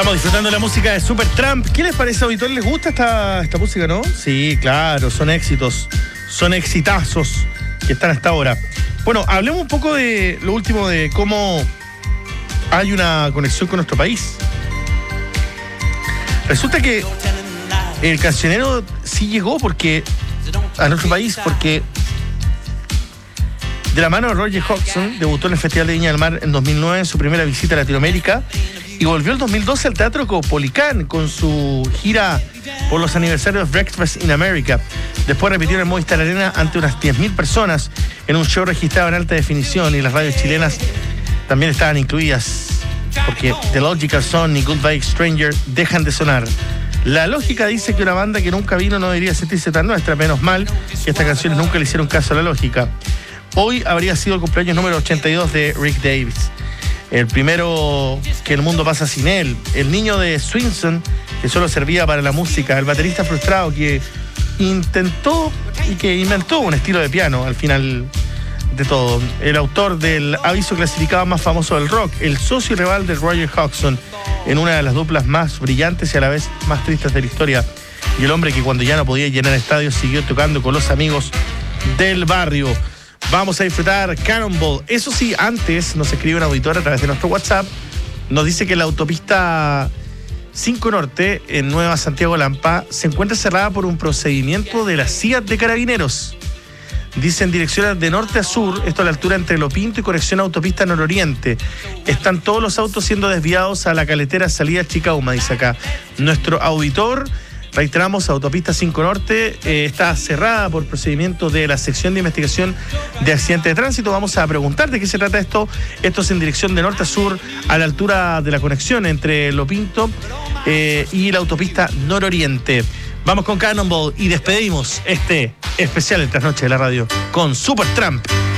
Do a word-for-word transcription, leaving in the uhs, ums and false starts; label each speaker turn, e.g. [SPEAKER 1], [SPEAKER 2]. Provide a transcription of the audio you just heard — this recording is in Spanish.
[SPEAKER 1] Estamos disfrutando la música de Supertramp. ¿Qué les parece, auditor? ¿Les gusta esta, esta música, no? Sí, claro, son éxitos, son exitazos que están hasta ahora. Bueno, hablemos un poco de lo último, de cómo hay una conexión con nuestro país. Resulta que el cancionero sí llegó porque a nuestro país, porque de la mano de Roger Hodgson debutó en el Festival de Viña del Mar en dos mil nueve en su primera visita a Latinoamérica y volvió el dos mil doce al Teatro Caupolicán con su gira por los aniversarios de Breakfast in America. Después repitió en el Movistar Arena ante unas diez mil personas en un show registrado en alta definición, y las radios chilenas también estaban incluidas porque The Logical Song y Goodbye Stranger dejan de sonar. La lógica dice que una banda que nunca vino no debería sentirse tan nuestra, menos mal que estas canciones nunca le hicieron caso a la lógica. Hoy habría sido el cumpleaños número ochenta y dos de Rick Davies, el primero que el mundo pasa sin él, el niño de Swinson que solo servía para la música, el baterista frustrado que intentó y que inventó un estilo de piano al final de todo, el autor del aviso clasificado más famoso del rock, el socio y rival de Roger Hodgson en una de las duplas más brillantes y a la vez más tristes de la historia, y el hombre que cuando ya no podía llenar estadios siguió tocando con los amigos del barrio. Vamos a disfrutar Cannonball. Eso sí, antes nos escribe un auditor a través de nuestro WhatsApp. Nos dice que la autopista cinco Norte en Nueva Santiago Lampa se encuentra cerrada por un procedimiento de la C I A T de Carabineros. Dice en dirección de norte a sur, esto a la altura entre Lo Pinto y conexión autopista nororiente. Están todos los autos siendo desviados a la caletera salida Chicauma, dice acá nuestro auditor. Reiteramos, autopista cinco Norte eh, está cerrada por procedimiento de la sección de investigación de accidentes de tránsito. Vamos a preguntar de qué se trata esto. Esto es en dirección de norte a sur, a la altura de la conexión entre Lo Pinto eh, y la autopista nororiente. Vamos con Cannonball y despedimos este especial de Trasnoche de la Radio con Supertramp.